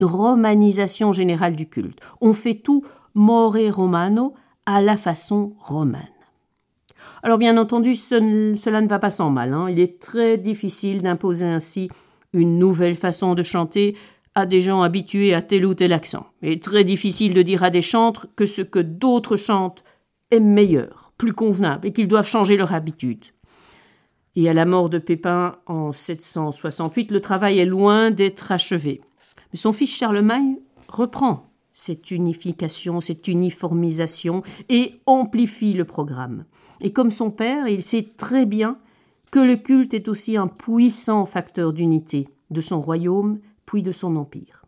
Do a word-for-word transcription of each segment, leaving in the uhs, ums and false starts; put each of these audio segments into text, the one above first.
romanisation générale du culte. On fait tout more romano à la façon romane. Alors bien entendu, ce, cela ne va pas sans mal. Hein. Il est très difficile d'imposer ainsi une nouvelle façon de chanter à des gens habitués à tel ou tel accent. Et très difficile de dire à des chantres que ce que d'autres chantent est meilleur, plus convenable, et qu'ils doivent changer leur habitude. Et à la mort de Pépin en sept cent soixante-huit, le travail est loin d'être achevé. Mais son fils Charlemagne reprend cette unification, cette uniformisation et amplifie le programme. Et comme son père, il sait très bien que le culte est aussi un puissant facteur d'unité de son royaume puis de son empire.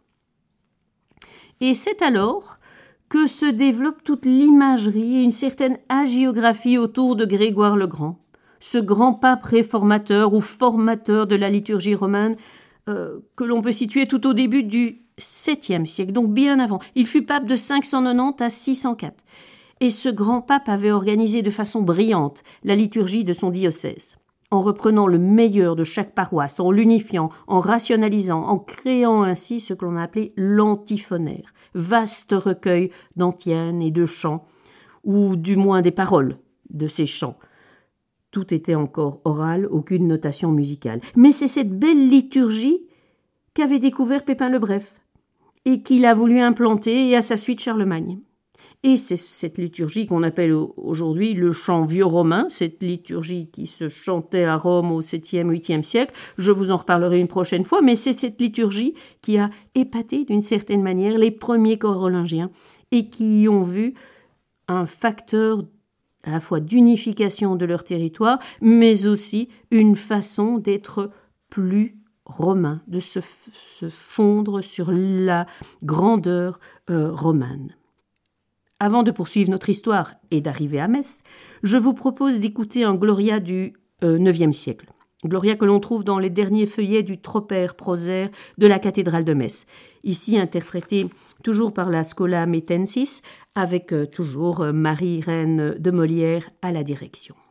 Et c'est alors que se développe toute l'imagerie et une certaine hagiographie autour de Grégoire le Grand, ce grand pape réformateur ou formateur de la liturgie romane euh, que l'on peut situer tout au début du septième siècle, donc bien avant. Il fut pape de cinq cent quatre-vingt-dix à six cent quatre. Et ce grand pape avait organisé de façon brillante la liturgie de son diocèse, en reprenant le meilleur de chaque paroisse, en l'unifiant, en rationalisant, en créant ainsi ce que l'on a appelé l'antiphonaire, vaste recueil d'antiennes et de chants, ou du moins des paroles de ces chants. Tout était encore oral, aucune notation musicale. Mais c'est cette belle liturgie qu'avait découvert Pépin le Bref et qu'il a voulu implanter et à sa suite Charlemagne. Et c'est cette liturgie qu'on appelle aujourd'hui le chant vieux romain, cette liturgie qui se chantait à Rome au septième, huitième siècle. Je vous en reparlerai une prochaine fois, mais c'est cette liturgie qui a épaté d'une certaine manière les premiers carolingiens et qui y ont vu un facteur à la fois d'unification de leur territoire, mais aussi une façon d'être plus romain, de se, f- se fondre sur la grandeur euh, romane. Avant de poursuivre notre histoire et d'arriver à Metz, je vous propose d'écouter un Gloria du euh, neuvième siècle. Gloria que l'on trouve dans les derniers feuillets du Troper Proser de la cathédrale de Metz. Ici interprété toujours par la Schola Mettensis, avec euh, toujours euh, Marie, reine de Molière, à la direction.